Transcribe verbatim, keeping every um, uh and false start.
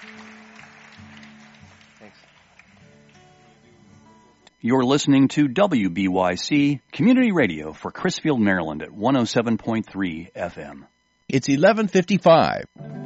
Thanks. You're listening to W B Y C Community Radio for Crisfield, Maryland at one oh seven point three F M. It's eleven fifty-five.